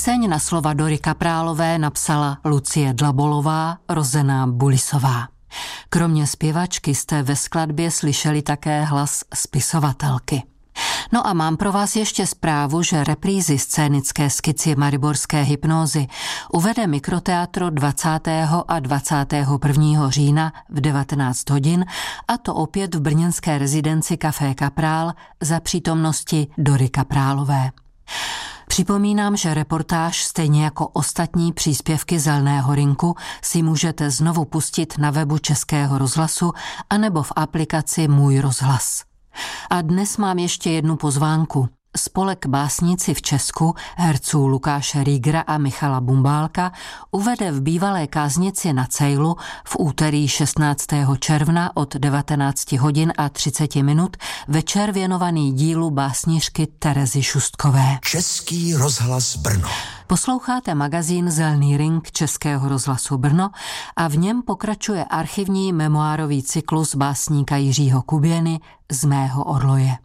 Píseň na slova Dory Kaprálové napsala Lucie Dlabolová, rozená Bulisová. Kromě zpěvačky jste ve skladbě slyšeli také hlas spisovatelky. No a mám pro vás ještě zprávu, že reprízy scénické skici Mariborské hypnózy uvede Mikroteatro 20. a 21. října v 19 hodin, a to opět v brněnské rezidenci Café Kaprál za přítomnosti Dory Kaprálové. Připomínám, že reportáž, stejně jako ostatní příspěvky Zeleného rynku, si můžete znovu pustit na webu Českého rozhlasu anebo v aplikaci Můj rozhlas. A dnes mám ještě jednu pozvánku. Spolek Básníci v Česku herců Lukáše Rýgra a Michala Bumbálka uvede v bývalé káznici na Cejlu v úterý 16. června od 19 hodin a 30 minut večer věnovaný dílu básnířky Terezy Šustkové. Český rozhlas Brno. Posloucháte magazín Zelený ring Českého rozhlasu Brno a v něm pokračuje archivní memoárový cyklus básníka Jiřího Kuběny Z mého orloje.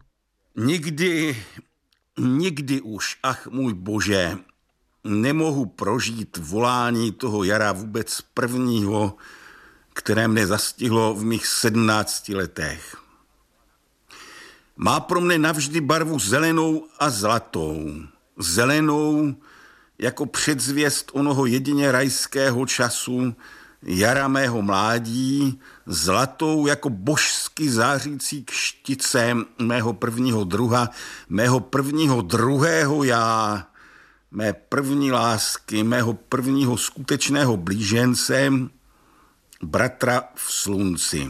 Nikdy už, ach můj bože, nemohu prožít volání toho jara vůbec prvního, které mne zastihlo v mých 17 letech. Má pro mne navždy barvu zelenou a zlatou. Zelenou jako předzvěst onoho jedině rajského času, jara mého mládí, zlatou jako božsky zářící kštice mého prvního druha, mého prvního druhého já, mé první lásky, mého prvního skutečného blížence, bratra v slunci.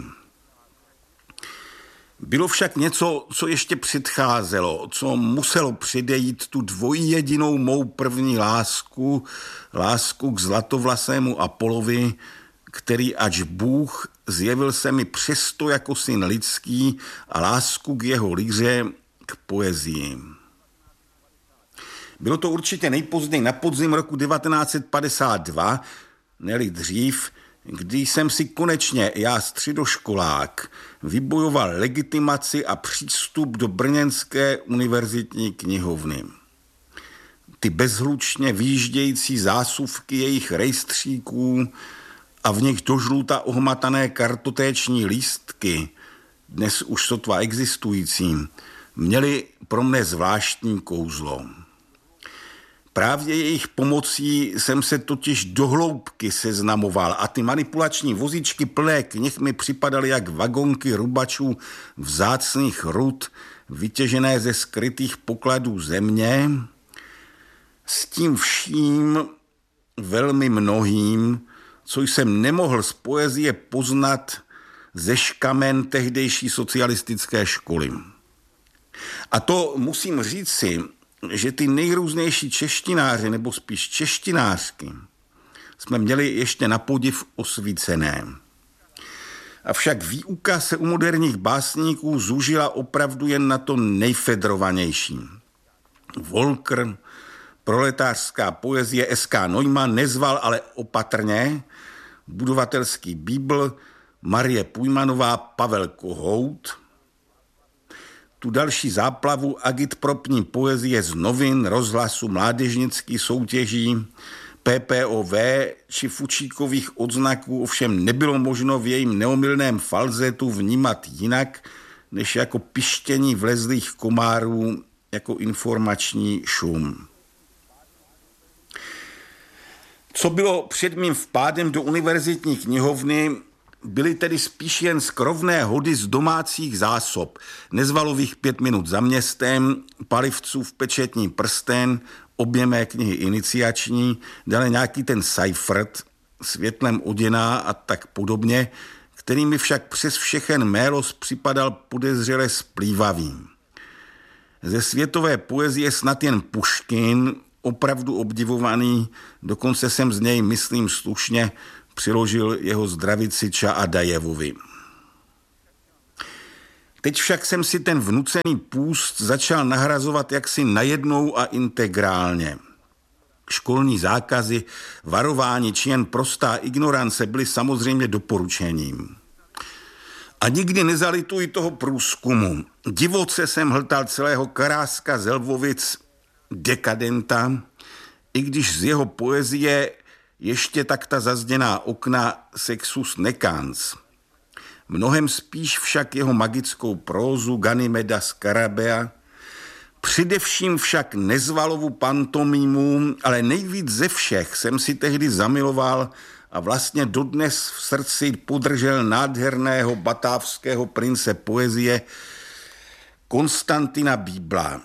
Bylo však něco, co ještě předcházelo, co muselo předejít tu dvojjedinou mou první lásku k zlatovlasému Apolovi, který ač Bůh zjevil se mi přesto jako syn lidský, a lásku k jeho líře, k poezii. Bylo to určitě nejpozději na podzim roku 1952, ne-li dřív, když jsem si konečně, já středoškolák, vybojoval legitimaci a přístup do brněnské univerzitní knihovny. Ty bezhlučně výjíždějící zásuvky jejich rejstříků a v nich do žluta ohmatané kartotéční lístky, dnes už sotva existující, měly pro mne zvláštní kouzlo. Právě jejich pomocí jsem se totiž do hloubky seznamoval a ty manipulační vozíčky plné knih mi připadaly jak vagonky rubačů vzácných rud, vytěžené ze skrytých pokladů země, s tím vším velmi mnohým, co jsem nemohl z poezie poznat ze škamen tehdejší socialistické školy. A to musím říci, že ty nejrůznější češtináři, nebo spíš češtinářky, jsme měli ještě na podiv osvícené. Avšak výuka se u moderních básníků zúžila opravdu jen na to nejfedrovanější. Volker, proletářská poezie S.K. Neumann, Nezval, ale opatrně, budovatelský Bíbl, Marie Pujmanová, Pavel Kohout, tu další záplavu agitpropní poezie z novin, rozhlasu, mládežnických soutěží, PPOV či fučíkových odznaků ovšem nebylo možno v jejím neomylném falzetu vnímat jinak, než jako pištění vlezlých komárů, jako informační šum. Co bylo před mým vpádem do univerzitní knihovny, byly tedy spíš jen skrovné hody z domácích zásob, Nezvalových 5 minut za městem, Palivcův Pečetní prsten, obě mé knihy iniciační, dále nějaký ten Seifert, Světlem oděná a tak podobně, který mi však přes všechen mélos připadal podezřele splývavý. Ze světové poezie snad jen Puškin, opravdu obdivovaný, dokonce jsem z něj, myslím slušně, přiložil jeho zdravici Čaadajevovi. Teď však jsem si ten vnucený půst začal nahrazovat jaksi najednou a integrálně. Školní zákazy, varování či jen prostá ignorance byly samozřejmě doporučením. A nikdy nezalituji toho průzkumu. Divoce jsem hltal celého Karáska z Lvovic, dekadenta, i když z jeho poezie ještě tak ta zazděná okna sexus necans. Mnohem spíš však jeho magickou prózu Ganymeda Skarabea, především však Nezvalovu pantomimu, ale nejvíc ze všech jsem si tehdy zamiloval a vlastně dodnes v srdci podržel nádherného batávského prince poezie Konstantina Bíbla.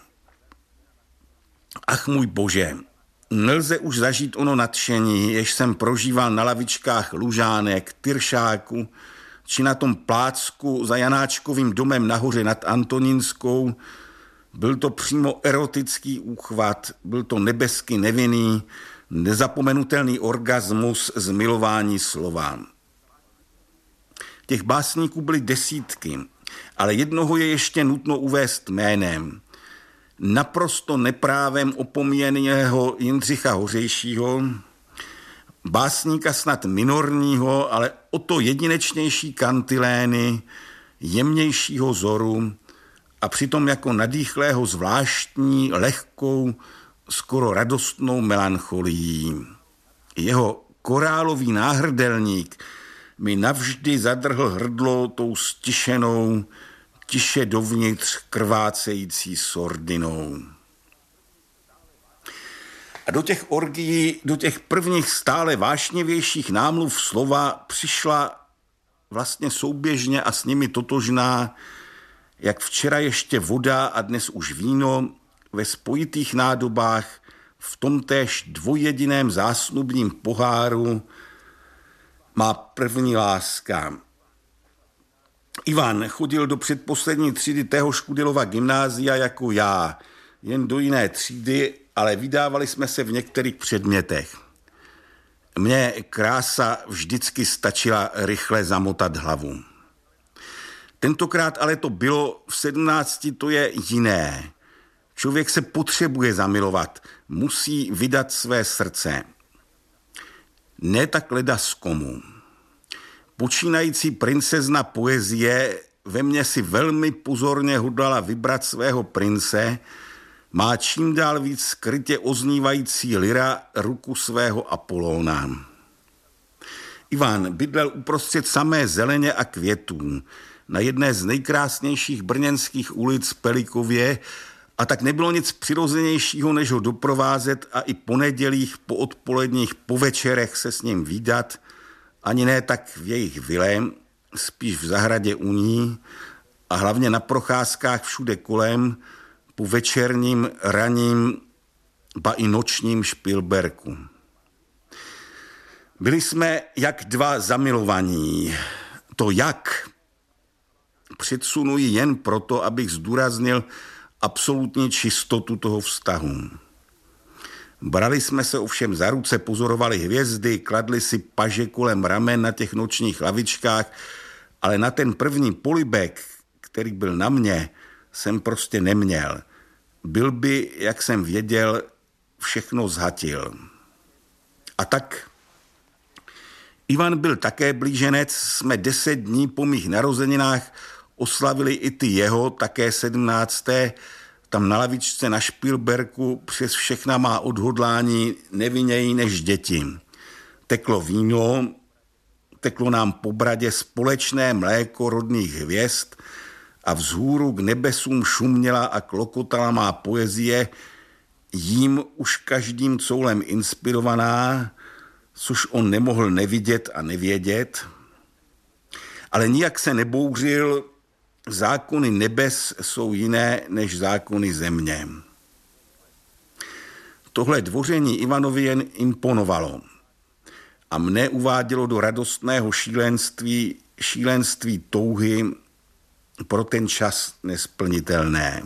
Ach můj bože, nelze už zažít ono nadšení, jež jsem prožíval na lavičkách Lužánek, Tyršáku, či na tom plácku za Janáčkovým domem nahoře nad Antonínskou. Byl to přímo erotický úchvat, byl to nebesky nevinný, nezapomenutelný orgasmus z milování slova. Těch básníků byly desítky, ale jednoho je ještě nutno uvést jménem. Naprosto neprávem opomíjeného Jindřicha Hořejšího, básníka snad minorního, ale o to jedinečnější kantilény, jemnějšího zoru a přitom jako nadýchlého zvláštní, lehkou, skoro radostnou melancholií. Jeho korálový náhrdelník mi navždy zadrhl hrdlo tou stišenou, tiše dovnitř krvácející sordinou. A do těch orgií, do těch prvních stále vášnivějších námluv slova přišla vlastně souběžně a s nimi totožná, jak včera ještě voda a dnes už víno, ve spojitých nádobách, v tomtéž dvojjediném zásnubním poháru má první láska. Ivan chodil do předposlední třídy téhož Kudilova gymnázia jako já, jen do jiné třídy, ale vydávali jsme se v některých předmětech. Mně krása vždycky stačila rychle zamotat hlavu. Tentokrát ale to bylo v 17, to je jiné. Člověk se potřebuje zamilovat, musí vydat své srdce. Ne tak ledas komu. Počínající princezna poezie ve mně si velmi pozorně hodlala vybrat svého prince, má čím dál víc skrytě oznívající lyra ruku svého Apolóna. Ivan bydlel uprostřed samé zeleně a květů, na jedné z nejkrásnějších brněnských ulic Pelikově, a tak nebylo nic přirozenějšího, než ho doprovázet a i po nedělích, po odpoledních, po večerech se s ním vídat, ani ne tak v jejich vile, spíš v zahradě u ní a hlavně na procházkách všude kolem, po večerním, ranním, ba i nočním Špilberku. Byli jsme jak dva zamilovaní. To jak předsunuji jen proto, abych zdůraznil absolutní čistotu toho vztahu. Brali jsme se ovšem za ruce, pozorovali hvězdy, kladli si paže kolem ramen na těch nočních lavičkách, ale na ten první polibek, který byl na mě, jsem prostě neměl. Byl by, jak jsem věděl, všechno zhatil. A tak Ivan byl také blíženec, jsme 10 dní po mých narozeninách oslavili i ty jeho, také 17. Tam na lavičce na Špilberku přes všechna má odhodlání nevinněji než děti. Teklo víno, teklo nám po bradě společné mléko rodných hvězd a vzhůru k nebesům šuměla a klokotala má poezie, jím už každým coulem inspirovaná, což on nemohl nevidět a nevědět, ale nijak se nebouřil. Zákony nebes jsou jiné než zákony země. Tohle dvoření Ivanovi jen imponovalo a mne uvádělo do radostného šílenství touhy pro ten čas nesplnitelné.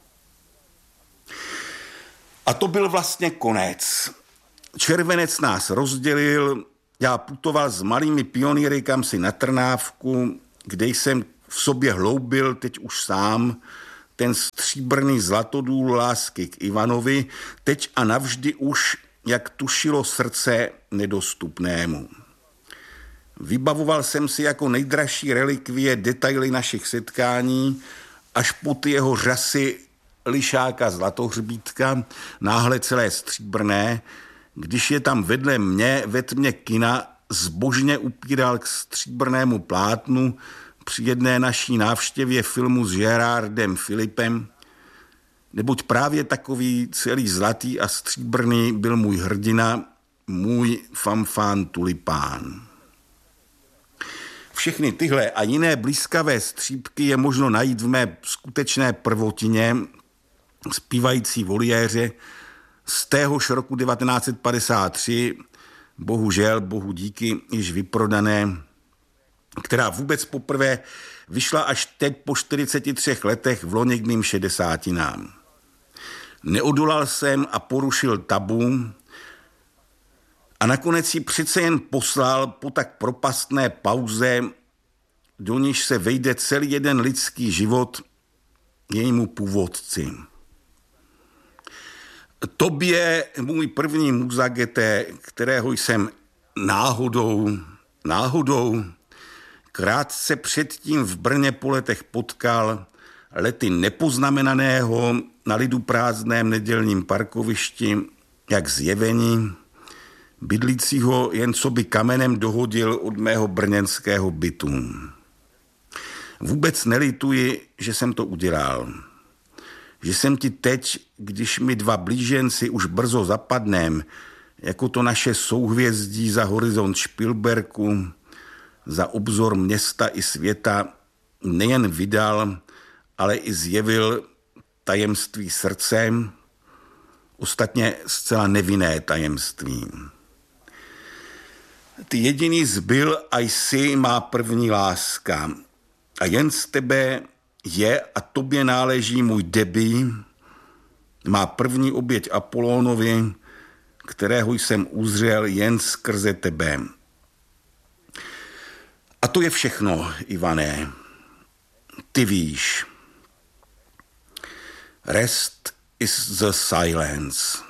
A to byl vlastně konec. Červenec nás rozdělil, já putoval s malými pionýry kamsi na Trnávku, kde jsem v sobě hloubil teď už sám ten stříbrný zlatodůl lásky k Ivanovi, teď a navždy už, jak tušilo srdce nedostupnému. Vybavoval jsem si jako nejdražší relikvie detaily našich setkání, až po ty jeho řasy lišáka Zlatohřbítka, náhle celé stříbrné, když je tam vedle mě ve tmě kina zbožně upíral k stříbrnému plátnu při jedné naší návštěvě filmu s Gérardem Philippem, neboť právě takový celý zlatý a stříbrný byl můj hrdina, můj Fanfan Tulipán. Všechny tyhle a jiné blízkavé střípky je možno najít v mé skutečné prvotině Zpívající voliéře z téhož roku 1953, bohužel, bohu díky, již vyprodané, která vůbec poprvé vyšla až teď po 43 letech v loni k mým 60. Neodolal jsem a porušil tabu a nakonec ji přece jen poslal po tak propastné pauze, do níž se vejde celý jeden lidský život, jejímu původci. Tobě, můj první muzagete, kterého jsem náhodou, krátce předtím v Brně po letech potkal, lety nepoznamenaného na lidu prázdném nedělním parkovišti, jak zjevení, bydlícího jen co by kamenem dohodil od mého brněnského bytu. Vůbec nelituji, že jsem to udělal. Že jsem ti teď, když mi dva blíženci už brzo zapadnem, jako to naše souhvězdí za horizont Špilberku, za obzor města i světa, nejen vydal, ale i zjevil tajemství srdce, ostatně zcela nevinné tajemství. Ty jediný zbyl a jsi má první láska a jen z tebe je a tobě náleží můj debut, má první oběť Apolónovi, kterého jsem uzřel jen skrze tebe. A to je všechno, Ivane. Ty víš. Rest is the silence.